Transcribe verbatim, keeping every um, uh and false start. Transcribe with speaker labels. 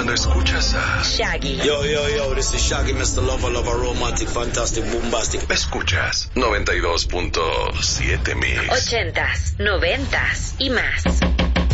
Speaker 1: cuando escuchas a
Speaker 2: Shaggy.
Speaker 3: Yo, yo, yo, this is Shaggy, mister Lover, Lover, Romantic, Fantastic, Bombastic.
Speaker 1: Escuchas noventa y dos punto siete Mix.
Speaker 2: Ochentas, noventas y más.